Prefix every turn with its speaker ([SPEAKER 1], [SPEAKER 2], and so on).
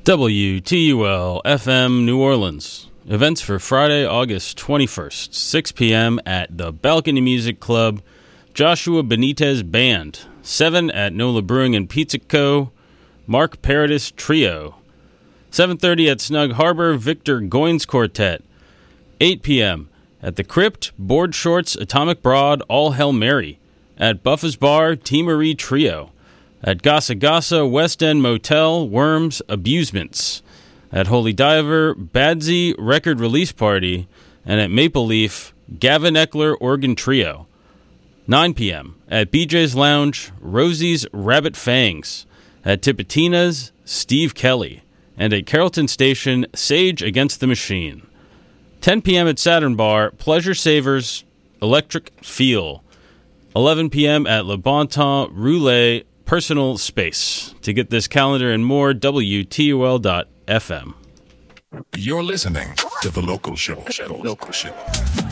[SPEAKER 1] WTUL FM New Orleans. Events for Friday, August 21st, 6 p.m. at the Balcony Music Club, Joshua Benitez Band. 7 at NOLA Brewing and Pizza Co., Mark Paradis Trio. 7:30 at Snug Harbor, Victor Goins Quartet. 8 p.m. at the Crypt, Board Shorts, Atomic Broad, All Hail Mary. At Buffa's Bar, T. Marie Trio. At Gasa Gasa, West End Motel, Worms, Abusements. At Holy Diver, Badsy Record Release Party. And at Maple Leaf, Gavin Eckler Organ Trio. 9 p.m. at BJ's Lounge, Rosie's Rabbit Fangs. At Tipitina's, Steve Kelly. And at Carrollton Station, Sage Against the Machine. 10 p.m. at Saturn Bar, Pleasure Savers, Electric Feel. 11 p.m. at Le Bon Temps Roulette Personal Space. To get this calendar and more, WTUL.FM.
[SPEAKER 2] You're listening to The Local Show.